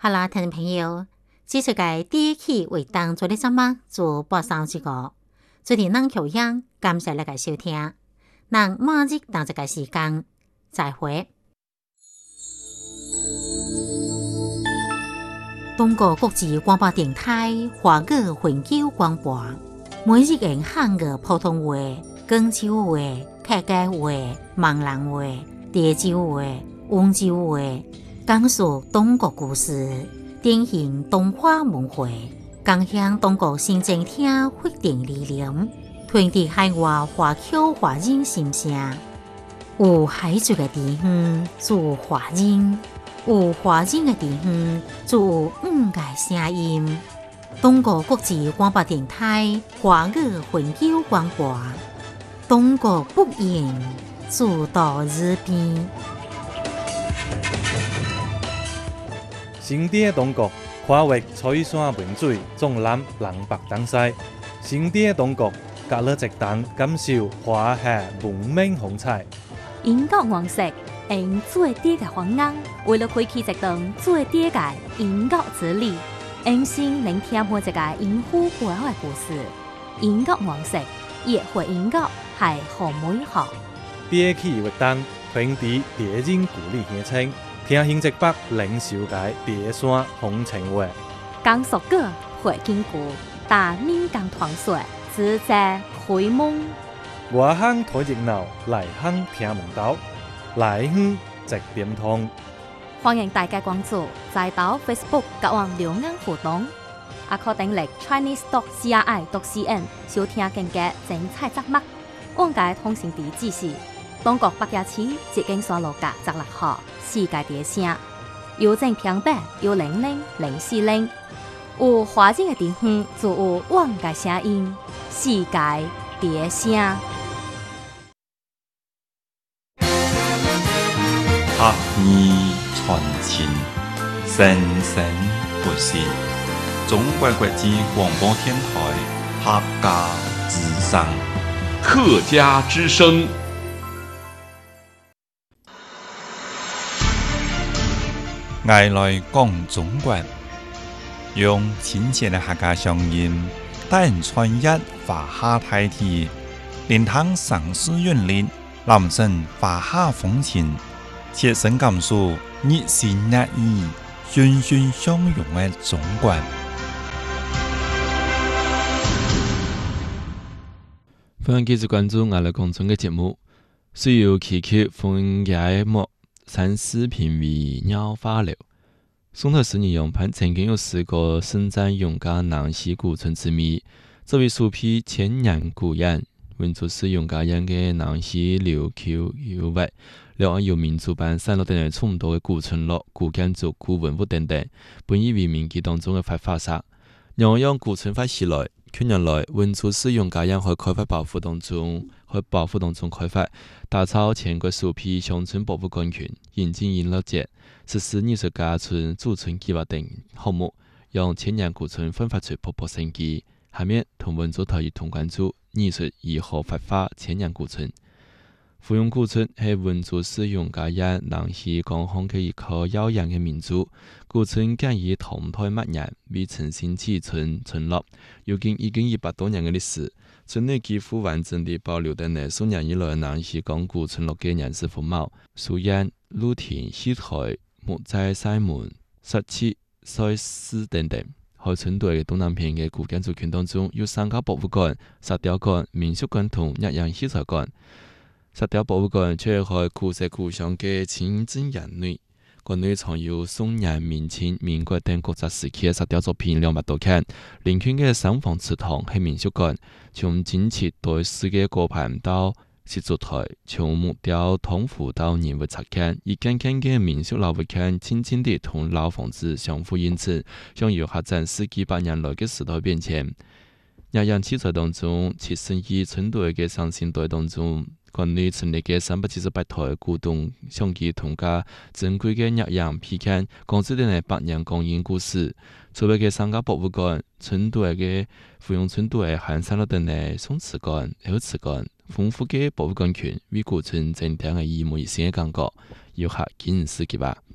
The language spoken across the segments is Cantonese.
好啦，听众朋友，这次嘅第一期为当做的什么做播送这个，最近咱口样，感谢你嘅收听，咱马日当这个时间再会。中国国际广播电台华语永久广播，每日用汉语普通话、广州话、客家话、闽南话、潮州话、温州话，讲述中国故事，典型东华文化，共享中国新政厅发展理念，传递海外华侨华人心声。有海族的地方做华人，有华人的地方做五个声音。中国国际广播电台华语永久广播，中国不言，主到日边。 新店的中国跨越翠山文水，纵览南北东西。新店的中国，隔了一档感受华夏文明风采。 英國王室用最低嘅方案，為了開啟一段最低嘅英國之旅，用心聆聽每一個英語背後嘅故事。英國王室也會英國係好美好。 第一期活動傳遞別人故里鄉親，聽新節北領受界別山風情話。 講述過會經過，但民間傳說只在開夢。 外鄉睇熱鬧，內鄉聽門道，內鄉直點通。 歡迎大家關注，再到 Facebook 各網留言互動，也可訂閱 chinese.cri.cn 收聽更加精彩節目。往屆通訊地址是中國北京市捷經所路甲16號世界第聲，郵政平板100-040。有華人嘅地方就有我嘅聲音，世界第聲。 客語傳情，生生不息。中國國際廣播電台客家之聲， 客家之聲。 愛來講中國，用親切的客家聲音，帶人穿越華夏大地，連通城市韻律，攬勝華夏風情。切身感受熱情熱意、欣欣相融的中國。 歡迎繼續關注我哋公眾嘅節目，需要期曲風節目3視頻為鳥花流。宋特使女用盤曾經有4個盛讚勇敢南溪古村之秘，作為首批千年古演，文族是勇敢人嘅南溪琉球遊物。兩岸由民族辦散落等充多嘅古村落、古建築、古文物等等，本以為民記當中嘅發發殺。讓古村發起來，近年來文族使用家人喺開發保護當中開發，打造全國首批鄉村博物館群，引進娛樂節、實施藝術家村駐村計劃等項目，讓千年古村奮發出勃勃生機。下面同文族台一同關注藝術如何發揮千年古村。芙蓉古村係文族使用家人南溪江巷嘅一個悠揚嘅民族。古村建於唐代末年，為誠信之村落，有經已經100多年嘅歷史。村內幾乎完整地保留咗數年以來南溪江古村落嘅原始風貌，樹蔭、露田、戲台、木材、西門、石砌、碎石等等。喺村內嘅東南邊嘅古建築群當中，有3家博物館、石雕館、民俗館同日樣器材館。石雕博物館卻係古色古香嘅清真園內，館內藏有宋元、明清、民國等各個時期嘅石雕作品200多件。鄰近嘅三房祠堂係民俗館，從金漆對世嘅果盤到石燭台，從木雕通符到人物插件，一間間嘅民俗老物件輕輕地同老房子相互映襯，向遊客展示幾百年來嘅時代變遷。日樣器材當中，切身於村內嘅上新代當中，館內陳列嘅378台古董相機同加珍貴嘅日樣片件，講述咗百年光陰故事。除咗嘅3家博物館，村內嘅芙蓉村內還散落咗嘅宋瓷館、陶瓷館，豐富嘅博物館群，為古村整體嘅一模一樣嘅感覺，遊客見識嘅吧。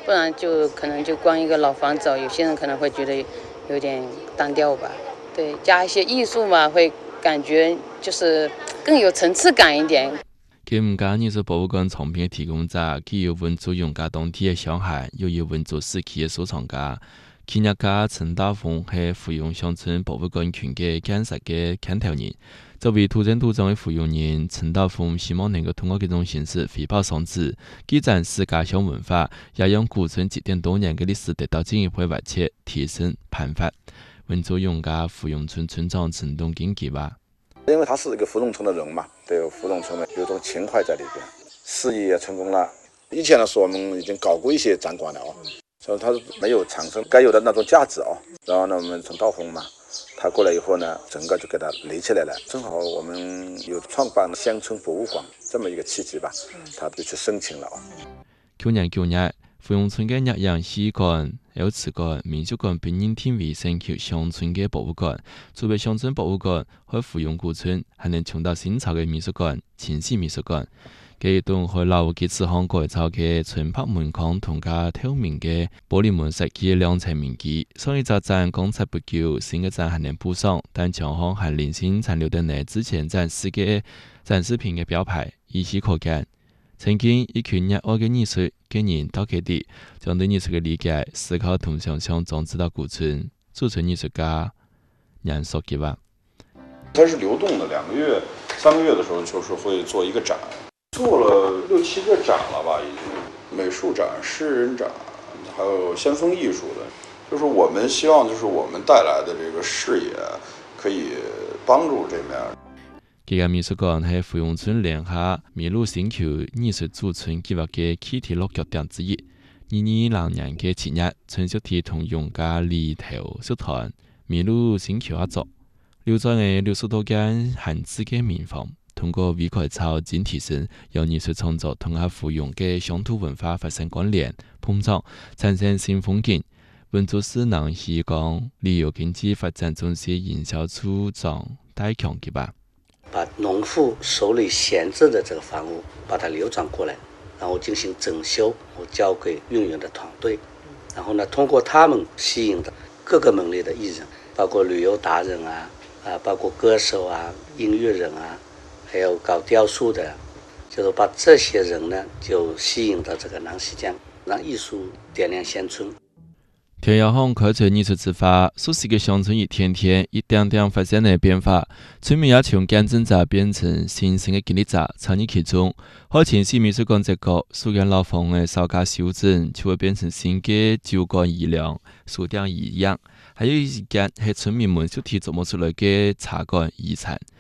不然就可能就光一个老房子，有些人可能会觉得有点单调吧。对，加一些艺术嘛，会感觉就是更有层次感一点。 佢唔間藝術博物館藏品嘅提供者，既有文族用家當地嘅小孩，又有文族時期嘅收藏家。企業家陳大鳳係芙蓉鄉村博物館群嘅建設嘅牽頭人。作為土生土長嘅芙蓉人，陳大鳳希望能夠通過呢種形式回報雙子，既展示家鄉文化，也讓古村積澱多年嘅歷史得到進一步挖掘、提升、頒發。文族用家芙蓉村村長陳東京記話。 因为他是一个芙蓉村的人嘛，对芙蓉村呢有种情怀在里边，事业也成功了。以前的时候我们已经搞过一些展馆了所以它没有产生该有的那种价值然后呢，我们陈道峰嘛，他过来以后呢，整个就给他垒起来了。正好我们有创办乡村博物馆这么一个契机吧，他就去申请了去年9月，芙蓉村嘅日洋戲館、有詞館、美術館並認定為升級鄉村嘅博物館。作為鄉村博物館，喺芙蓉古村還能重蹈新潮嘅美術館、清溪美術館。佢同喺老嘅此項改造嘅村泊門框同加透明嘅玻璃門設計兩層面基。上一個展剛拆不久，新嘅展還能補上，但將項還零星殘留得呢之前展示嘅展示品嘅標牌，依稀可見。曾經一群熱愛嘅藝術嘅人到佢哋，將對藝術嘅理解、思考同想象裝置到古村，駐村藝術家楊所記話： 它是流動的，2個月、3個月的時候，就是會做一個展，做了6、7個展了吧，已經美術展、詩人展，還有先鋒藝術的。就是我們希望，就是我們帶來的這個視野，可以幫助這面。 呢個美術館係芙蓉村聯下麋鹿星球藝術駐村計劃嘅起點落腳點之一。2020年嘅7月，村屬地同用家聯投社團麋鹿星球合作，留在嘅60多間閒置嘅民房，通過微改造兼提升，讓藝術創作同下芙蓉嘅鄉土文化發生關聯碰撞，產生新風景。文族市南西港旅遊經濟發展中心營銷處長戴強記吧。 把農戶手裏閒置的這個房屋，把它流轉過來，然後進行整修，我交給運營的團隊，然後呢，通過他們吸引的各個門類的藝人，包括旅遊達人包括歌手音樂人還有搞雕塑的，就是把這些人呢就吸引到這個南溪江，讓藝術點亮鄉村。 田耀紅開創藝術之法，熟悉嘅鄉村一天天一點點發生嘅變化，村民也從見證者變成新生嘅經歷者，參與其中。喺清溪美術館這個蘇間老房嘅稍加修整，就會變成新嘅酒館義良、書店一樣，還有一間係村民們手提琢磨出來嘅茶館遺產。